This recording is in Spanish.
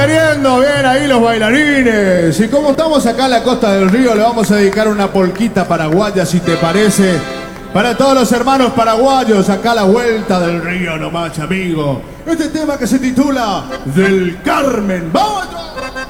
queriendo, bien ahí los bailarines. Y como estamos acá en la costa del río, le vamos a dedicar una polquita paraguaya, si te parece. Para todos los hermanos paraguayos, acá a la vuelta del río nomás, amigo. Este tema que se titula Del Carmen. ¡Vamos!